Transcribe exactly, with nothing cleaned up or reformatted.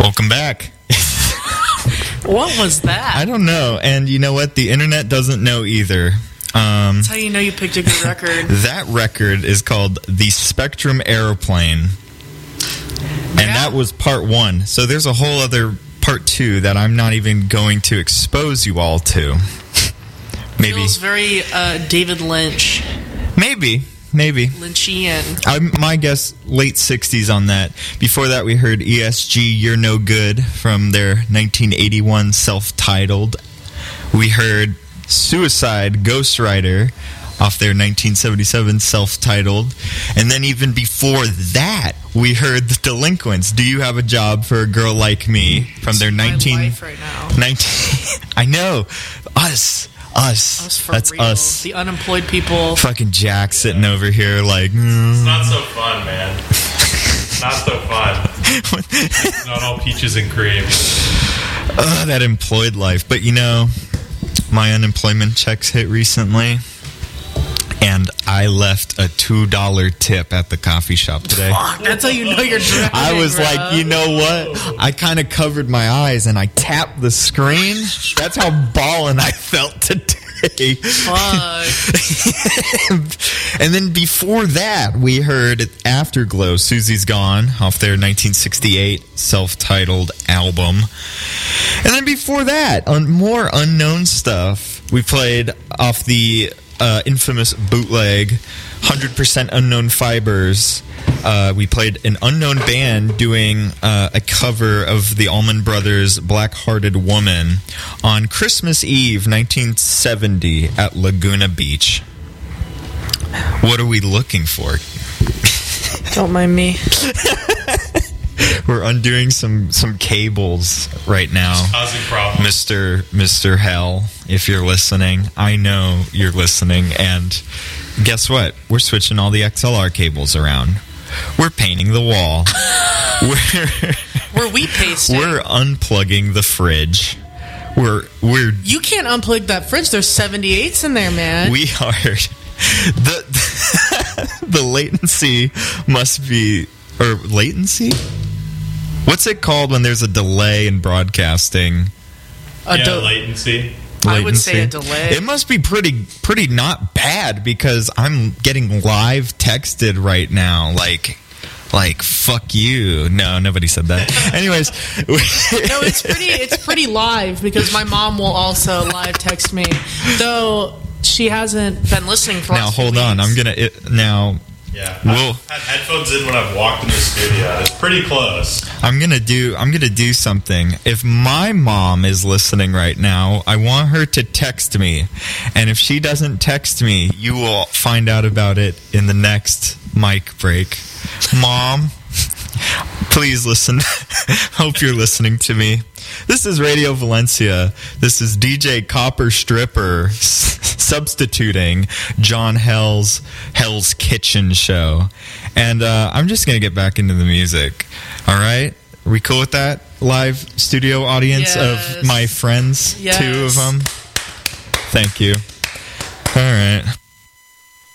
Welcome back. What was that? I don't know. And you know what? The internet doesn't know either. Um, That's how you know you picked a good record. That record is called The Spectrum Aeroplane. And Yeah. that was part one. So there's a whole other part two that I'm not even going to expose you all to. Maybe. Feels very uh, David Lynch. Maybe. Maybe. Lynchian. I'm, my guess, late sixties on that. Before that, we heard E S G, You're No Good, from their nineteen eighty-one self-titled. We heard Suicide, Ghostwriter, off their nineteen seventy-seven self-titled. And then even before that, we heard The Delinquents, Do You Have a Job for a Girl Like Me, from their My nineteen... life right now. nineteen I know. Us. Us. Us for That's real. us. The unemployed people. Fucking Jack sitting over here like... Mm. It's not so fun, man. Not so fun. It's not all peaches and cream. Ugh, that employed life. But, you know, my unemployment checks hit recently, and I left a two dollar tip at the coffee shop today. Fuck, that's how you know you're drowning. I was bro. like, you know what? I kind of covered my eyes, and I tapped the screen. That's how ballin' I felt today. Fuck. And then before that, we heard Afterglow, Susie's Gone, off their nineteen sixty-eight self-titled album. And then before that, on more unknown stuff, we played off the uh, infamous bootleg, one hundred percent Unknown Fibers. Uh, we played an unknown band doing uh, a cover of the Allman Brothers' Black Hearted Woman on Christmas Eve, nineteen seventy, at Laguna Beach. What are we looking for? Don't mind me. We're undoing some, some cables right now. Causing problems. Mister Mister Hell, if you're listening, I know you're listening. And guess what? We're switching all the X L R cables around. We're painting the wall. we're Were we pasting? we're unplugging the fridge. We're we're You can't unplug that fridge. There's seventy-eights in there, man. we are the the latency must be or latency. What's it called when there's a delay in broadcasting? A Yeah, do- latency. I would say a Latency? delay. It must be pretty pretty not bad, because I'm getting live texted right now like like fuck you. No, nobody said that. Anyways, No, it's pretty. It's pretty live, because my mom will also live text me, though she hasn't been listening for. the now last few hold on. weeks. I'm going to it, now Yeah. Whoa. I've had headphones in when I've walked in the studio. It's pretty close. I'm going to do I'm going to do something. If my mom is listening right now, I want her to text me. And if she doesn't text me, you will find out about it in the next mic break. Mom, please listen. Hope you're listening to me. This is Radio Valencia. This is D J Copper Stripper s- substituting John Hell's Hell's Kitchen show. And uh, I'm just going to get back into the music. All right? Are we cool with that? Live studio audience Yes. of my friends, Yes. two of them. Thank you. All right.